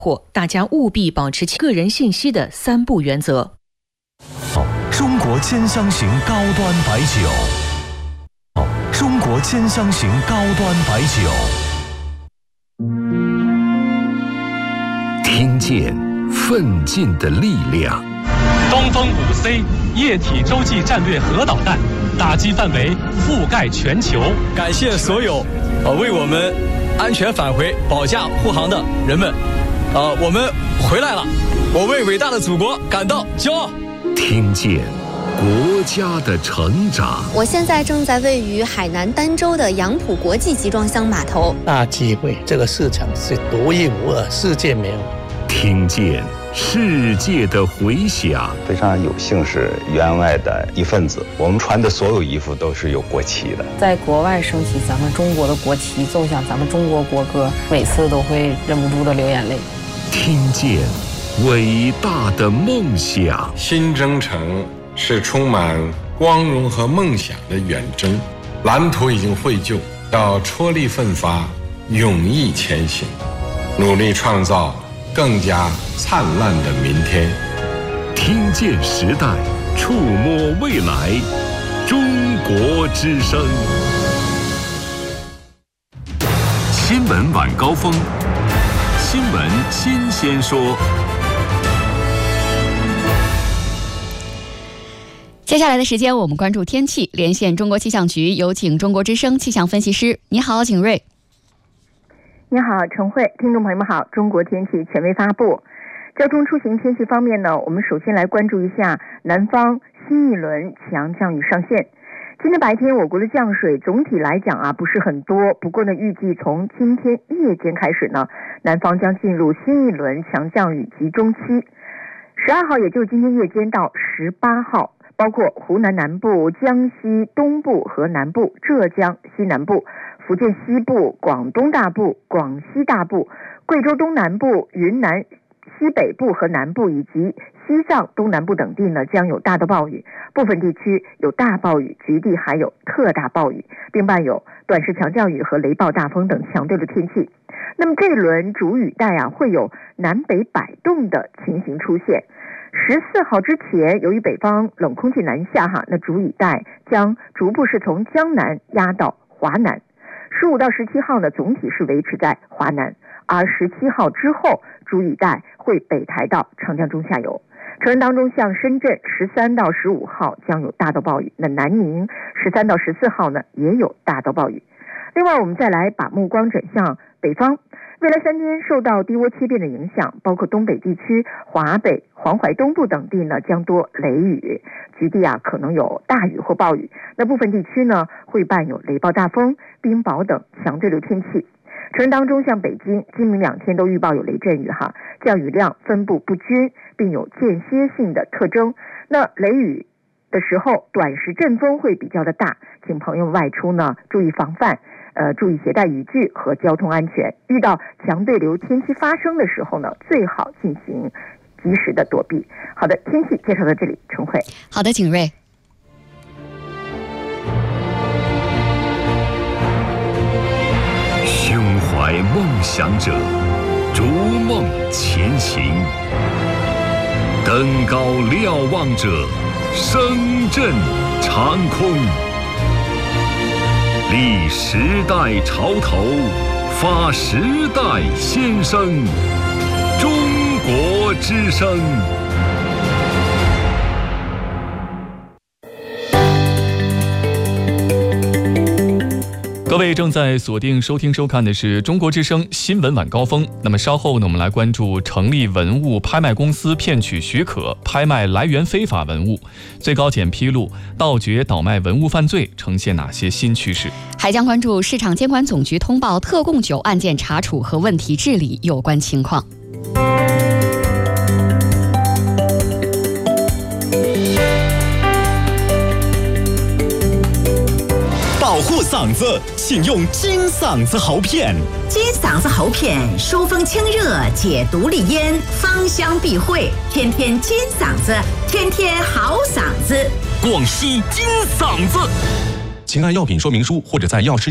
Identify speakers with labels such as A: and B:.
A: 或大家务必保持其个人信息的3不原则。
B: 中国千香型高端白酒，中国千香型高端白酒。
C: 听见奋进的力量。
D: 东风5C 液体洲际战略核导弹，打击范围覆盖全球。
E: 感谢所有为我们安全返回保驾护航的人们。我们回来了，我为伟大的祖国感到骄傲。
C: 听见国家的成长。
F: 我现在正在位于海南儋州的杨浦国际集装箱码头。
G: 大机会，这个市场是独一无二，世界没有。
C: 听见世界的回响。
H: 非常有幸是员外的一份子，我们穿的所有衣服都是有国旗的。
I: 在国外升起咱们中国的国旗，奏响咱们中国国歌，每次都会忍不住的流眼泪。
C: 听见伟大的梦想。
J: 新征程是充满光荣和梦想的远征，蓝图已经绘就，要踔厉奋发，勇毅前行，努力创造更加灿烂的明天。
C: 听见时代，触摸未来，中国之声。新闻晚高峰，新闻新鲜说。
K: 接下来的时间，我们关注天气，连线中国气象局，有请中国之声气象分析师。你好，景瑞。
L: 你好，陈慧，听众朋友们好。中国天气权威发布。交通出行天气方面呢，我们首先来关注一下南方新一轮强降雨上线。今天白天我国的降水总体来讲不是很多，不过呢，预计从今天夜间开始呢，南方将进入新一轮强降雨集中期。12号，也就是今天夜间到18号。包括湖南南部、江西东部和南部、浙江西南部、福建西部、广东大部、广西大部、贵州东南部、云南西北部和南部以及西藏东南部等地呢，将有大到暴雨，部分地区有大暴雨，局地还有特大暴雨，并伴有短时强降雨和雷暴大风等强对流天气。那么这一轮主雨带会有南北摆动的情形出现。14号之前，由于北方冷空气南下那主雨带将逐步是从江南压到华南。15到17号呢，总体是维持在华南，而17号之后，主雨带会北抬到长江中下游。成人当中，像深圳13到15号将有大到暴雨，那南宁13到14号呢也有大到暴雨。另外，我们再来把目光转向北方。未来3天受到低涡切变的影响，包括东北地区、华北、黄淮东部等地呢将多雷雨，局地可能有大雨或暴雨。那部分地区呢会伴有雷暴大风、冰雹等强对流天气。成人当中，像北京今明2天都预报有雷阵雨降雨量分布不均，并有间歇性的特征。那雷雨的时候，短时阵风会比较的大，请朋友外出呢注意防范。注意携带雨具和交通安全。遇到强对流天气发生的时候呢，最好进行及时的躲避。好的，天气介绍到这里，陈慧。
K: 好的，景瑞。
C: 胸怀梦想者，逐梦前行；登高瞭望者，声震长空。立时代潮头，发时代先声。中国之声。
M: 各位正在锁定收听收看的是中国之声新闻晚高峰。那么稍后呢，我们来关注成立文物拍卖公司骗取许可，拍卖来源非法文物。最高检披露盗掘倒卖文物犯罪呈现哪些新趋势？
K: 还将关注市场监管总局通报特供酒案件查处和问题治理有关情况。
N: 保护嗓子，请用金嗓子喉片。
O: 金嗓子喉片疏风清热，解毒利咽，芳香避秽，天天金嗓子，天天好嗓子。
N: 广西金嗓子，请按药品说明书或者在药师